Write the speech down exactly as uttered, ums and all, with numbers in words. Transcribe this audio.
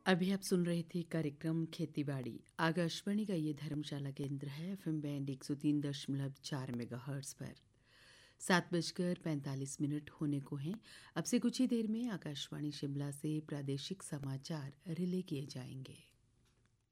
अभी आप सुन रहे थे कार्यक्रम खेतीबाड़ी। आकाशवाणी का ये धर्मशाला केंद्र है। एफएम बैंड एक सौ तीन दशमलव चार मेगाहर्ट्ज पर। सात बजकर पैंतालीस मिनट होने को हैं। अब से कुछ ही देर में आकाशवाणी शिमला से प्रादेशिक समाचार रिले किए जाएंगे।